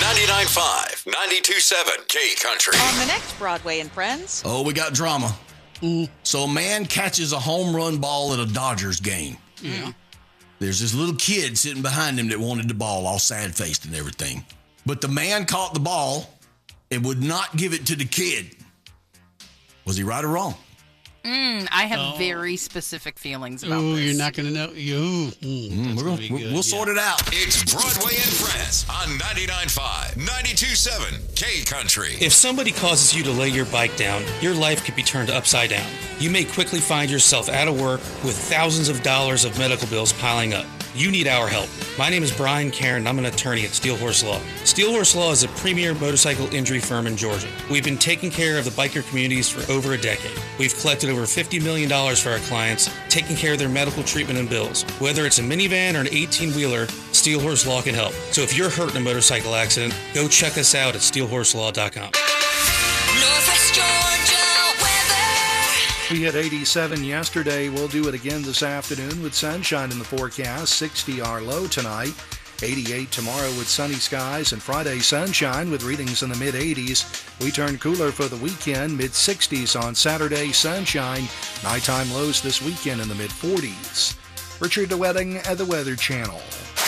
99.5, 92.7 K Country. On the next Broadway and Friends. Oh, we got drama. So a man catches a home run ball at a Dodgers game. Yeah. There's this little kid sitting behind him that wanted the ball, all sad-faced and everything. But the man caught the ball and would not give it to the kid. Was he right or wrong? I have very specific feelings about this. You're not going to know. We'll sort it out. It's Broadway and Friends on 99.5, 92.7 K Country. If somebody causes you to lay your bike down, your life could be turned upside down. You may quickly find yourself out of work with thousands of dollars of medical bills piling up. You need our help. My name is Brian Cairn, and I'm an attorney at Steel Horse Law. Steel Horse Law is a premier motorcycle injury firm in Georgia. We've been taking care of the biker communities for over a decade. We've collected over $50 million for our clients, taking care of their medical treatment and bills. Whether it's a minivan or an 18-wheeler, Steel Horse Law can help. So if you're hurt in a motorcycle accident, go check us out at steelhorselaw.com. Northwest Georgia weather. We hit 87 yesterday. We'll do it again this afternoon with sunshine in the forecast. 60 our low tonight. 88 tomorrow with sunny skies, and Friday sunshine with readings in the mid-80s. We turn cooler for the weekend, mid-60s on Saturday, sunshine. Nighttime lows this weekend in the mid-40s. Richard DeWetting at the Weather Channel.